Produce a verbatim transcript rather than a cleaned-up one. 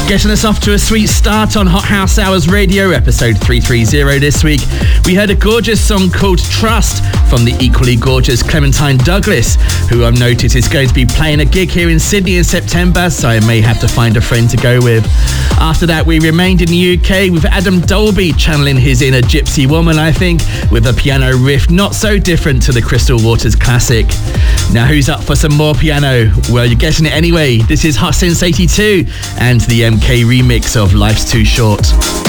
Getting us off to a sweet start on Hot House Hours Radio, episode three thirty this week. We heard a gorgeous song called Trust from the equally gorgeous Clementine Douglas, who I've noticed is going to be playing a gig here in Sydney in September, so I may have to find a friend to go with. After that, we remained in the U K with Adam Dolby channeling his inner gypsy woman, I think, with a piano riff not so different to the Crystal Waters classic. Now, who's up for some more piano? Well, you're getting it anyway. This is Hot Since eighty-two and the M K remix of Life's Too Short.